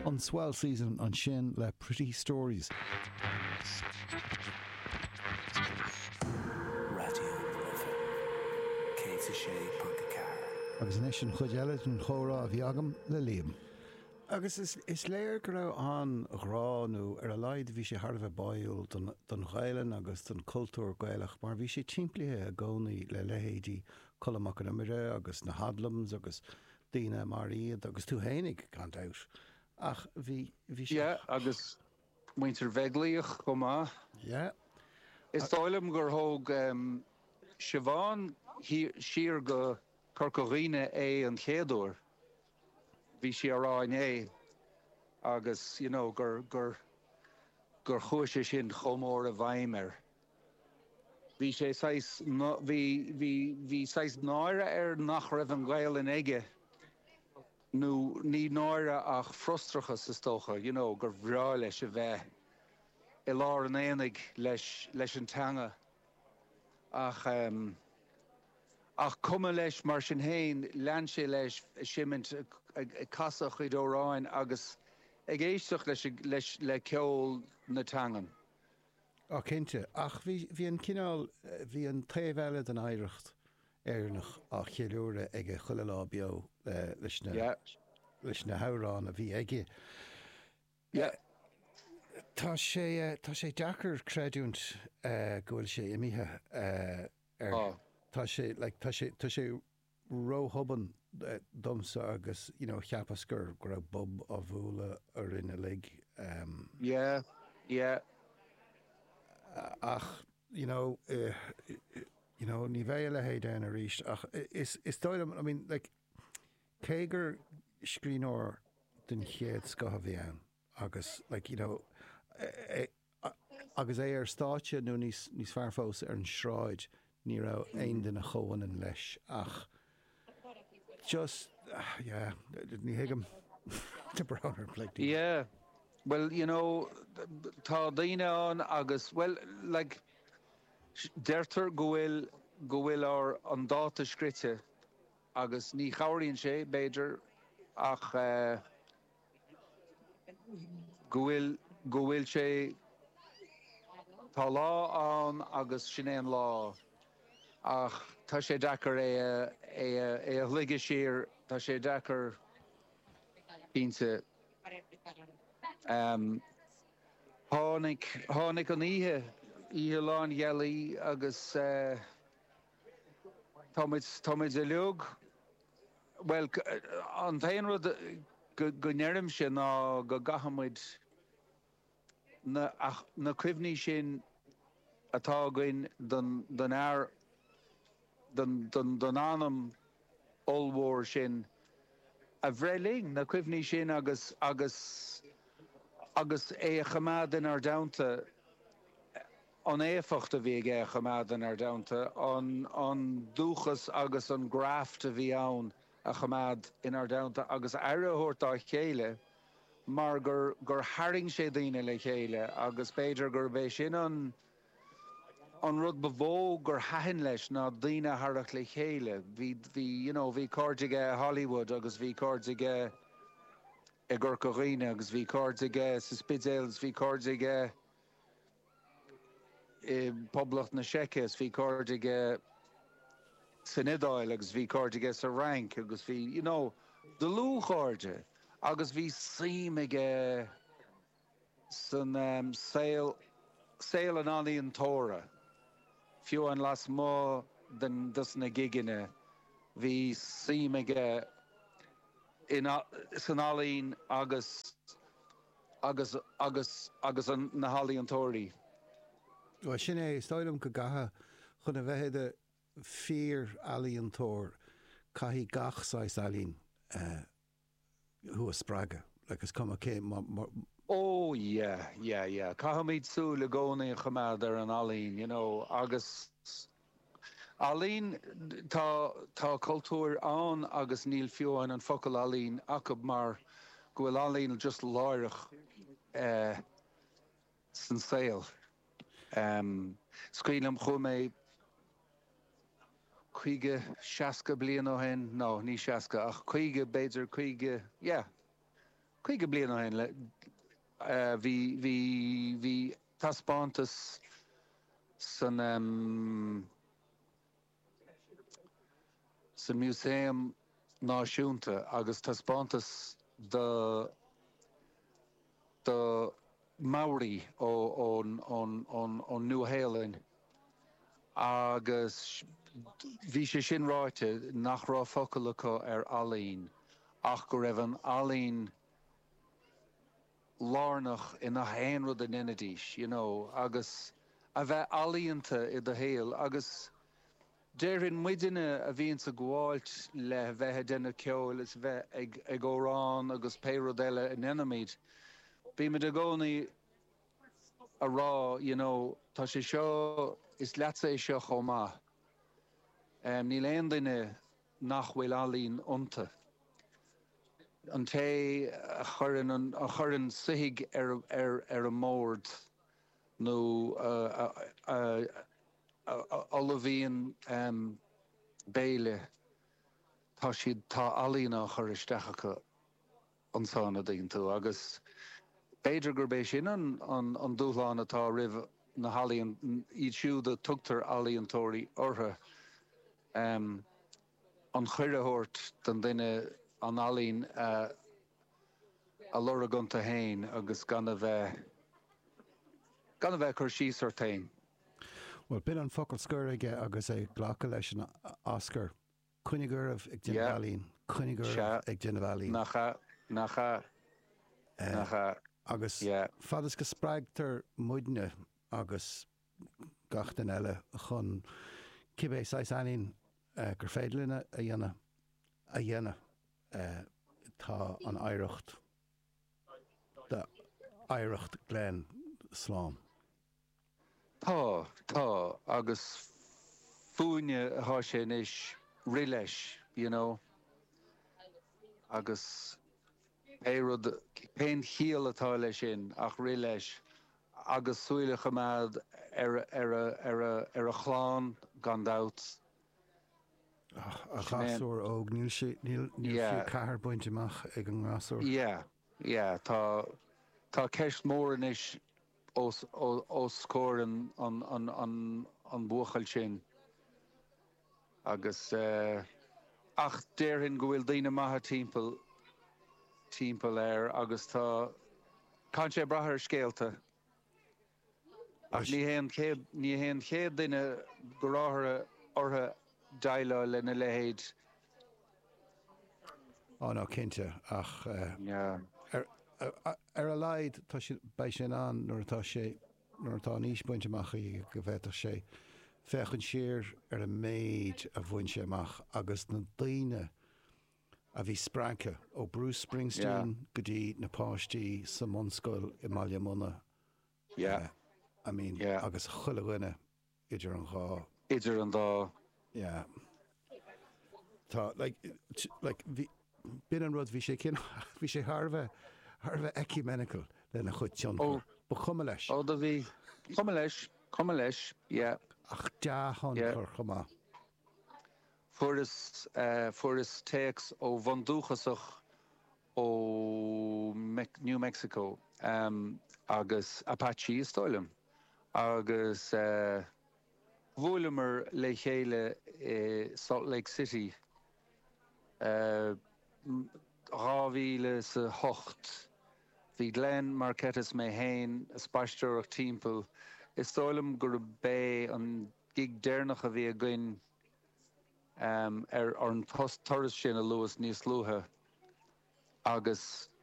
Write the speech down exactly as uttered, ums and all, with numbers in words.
An swell season an sin le Pretty Stories. Agus in sin chuid eile an chórá a bhí agam le Liam. Agus is, is léir go raibh an ghránú ar a leid bhí sé thar bheith bail don, don Ghailean agus don cultúr Gaelach, mar bhí sé timplithe a gcónaí le lehéidí Culamach an Imire agus na Hadlams agus Dína mar iad agus tú hénig cant out. Ach bhí bhí sé... Yeah, agus muintir bheaglaíoch go má. Yeah. Is táilm gur thóg um, Siobhan siar go Corcoghine é an chéadúr. Bhí sé aráin é agus, you know, gur gur gur chuise sin chomór a bhaimar. Bhí sé sais no, bhí bhí bhí sais náire ar nach raibh an Gael in aige. Nu ní náire ach frostrachas is tócha, you know, gur bhrá leis a bheith i lár an éanaig leis leis an teanga. Ach um, ach cuma leis mar sin héin lean sé leis siimint casach i dóráin agus ag éisteach leis, leis le ceol na tangan. Á cinnte, ach bhí an cinál, bhí an taobh eile den éireacht éarnach a cheiliúra ag a chuile lá beo leis na yeah. leis na hárán a bhí aige. Yeah. Tá sé tá sé deacair creadúnt uh, gohfuil sé imithe uh, ar oh. Tá sé like, tá sé tá sé róthaban uh, domsa agus you know, cheapas gur gur raibh bob a bhúla ar ina lig. Um, yeah, yeah. Uh, ach, you know, uh, you know, ní bheith le héad an a ríist. Ach, is, is dóilm, I mean, like, cé gur scríóir den chéad scotha bhí ann. Agus, like, you know, eh, eh, agus é ar státe nó níos, níos fear fós ar an sráid ní rá aon den a chohan an leis. Ach, just, uh, yeah, ní hiigem de browner plek. Yeah, well, you know, tá daine an agus, well, like, deirtar gohfuil gohfuil ar an dáta scrite agus ní chairíonn sé beidir ach uh, gohfuil gohfuil sé tá lá an agus sin é an lá ach tá sé deacair é é é a ligige siar tá sé deacair bínte um, tháinig tháinig an ihe ihe lán dhéalaí agus uh, táid táid a leog well an tain rud go go neirim sin ná go gahamid na ach na cuimhní sin atá goin don don air don don don anam allmhór sin a bhreling na cuimhní sin agus agus agus é a chamaad in ar downta an éfacht a bhí é chamaad in ar downta an an dúchas agus an graft a bhí ann a chamaad in ar downta agus airthóirtá chéile mar gur gur haring sé daine le chéile agus beidir gur bheith sin an an rud bhó gur hain leis ná daine harach le chéile bhí bhí you know bhí cóirdige Hollywood agus bhí cóirdige i Corcoghine agus bhí cóirdige sa Spitales bhí cóirdige i poblacht na Seicas bhí cóirdige san Idáil agus bhí cóirdige sa Rank agus bhí you know de lú cóirde agus bhí síimige san um, saoil saoil an aíon tóra fiú an las mó den dus na gigeine bhí síimige in san aíon agus agus agus agus an na halaíon tóirí. Well, sin é stáilm go gatha chun a bheithéide fír alíon tóir caihí gachsáis alín uh, hu a sppraga legus cum a cé oh yeah yeah yeah cahamid sú le gcónaí chamaad ar an alín you know agus alín tá tá cultúr an agus níl fiúin an focail alín acab mar gohfuil alín just láirech uh, san saoil um, scaoileam chu mé chuige seasca blian ó hen no ní seasca ach chuige beidir chuige yeah chuige blian á hain le bhí bhí bhí taspáantas san um, san muséum náisiúnta agus taspáantas de de Maori ó ón ón ón ón Nua-Shéalainn agus bhí sé sin ráite nach rá focail acu ar Alainn ach go raibh an Alainn lárnach ina haon rud an inadís, you know, agus a bheith alaíonnta i do héal agus déireann muideanna a bhíonn sa gháilt le bheithe denna ceol is bheith ag ag órán agus péród eile in enimiid. Bhí me de gcónaí a rá, you know, tá sé seo is leatsa é seo chomá. Um, ní léon duine nach bhfuil Alainn ionta. An té a churann an a churann suigh ar ar ar a mórd nó olahíonn um, béile tá siad tá Alainn á chur isteach acu an sána daon tú agus beidir gur bééis sin an an an dúshlán atá rih na Halaíon iad siúd a tugtar Alaíontóirí ortha um, an chuireathirt den duine an Alainn uh, a lura gunta hain agus gan a bheith gan a bheith chur síos ar tain. Well, bin an focail scuirige agus é ghlacha leis an Oscar Cuinigurh ag Dine Bhealainn, Cuinigurh ag Dine Bhealainn. Nacha, nacha, nacha. Agus yeah. fadas go spreagtar muidne agus gachtain eile chun cibé sais aín uh, gur féidirlíne a dhéana a dhéana uh, tá an éireacht de éireacht Glen Slán. Tá, tá, agus fúine há sé níos ri leis, you know, agus éród pein chial atá lei sin ach ri leis agus súile chumad ar ar ar ar a chláán gan dat. A chasúr óg níl sé níl níl cahar buinte amach ag an ngásúr. Yeah, yeah, tá tá ceist mór inis os os scór an an an an an buchail sin agus uh, ach déirhin go bhfuil daoine maithe timpeall timpeall air agus tá can sé brathir scéalta ach ní héon chéad ní héon chéad duine go ráthaire ortha daile lena lehéid. Á ná cinnte ach uh, yeah. ar, ar, ar a laid tá sé bei sin an nuair atá sé nuair atá níos buinte amach í go bhheitach sé fechann siar ar a méid a bhain sé amach agus na daoine a bhí spranca ó Bruce Springsteen yeah. go dtí na páistí sa monscoil i Mbaile Móna. Yeah. Uh, I mean, yeah. agus chuilehine idir an gá. Idir an dá. Yeah. Tá, like, like, bin an rud bhí sé cin, bhí sé Harbheith, Harbheith ecumenical lena chud tionchar. Ba chuma leis. Ó, da bhí, chuma leis, chuma leis, yeah. Ach deáhan yeah. chur chuma. Furas, uh, furas takes ó Vandúchasach ó Me New Mexico um, agus Apache stoilm agus uh, bhuailimar le chéile uh, Salt Lake City uh, rámhíle sa hocht hí Glenn Marquettas mé hain a spaisteach timpeall is stoilm gur bé an gig déirnach a bhí a gcuin um, ar, ar an toras sin a luas níos luthe agus